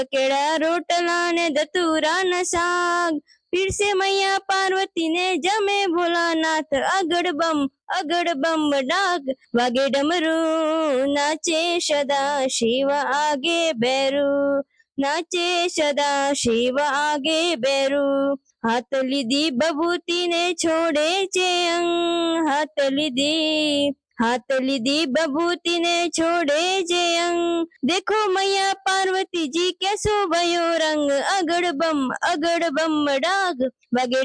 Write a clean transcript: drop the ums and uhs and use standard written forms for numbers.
केड़ा रोटला ने दतूरा न साग। फिर से मैया पार्वती ने जमे भोलानाथ। अगड़ बम डाक वागे डमरू। नाचे सदा शिव आगे बैरू। नाचे सदा शिव आगे बैरू। हाथ लीधी बबूती ने छोड़े चे अंग। हाथ लीधी बबूती ने छोड़े जे अंग। देखो मैया पार्वती जी कैसो भयो रंग। अगड़ बम डाक वागे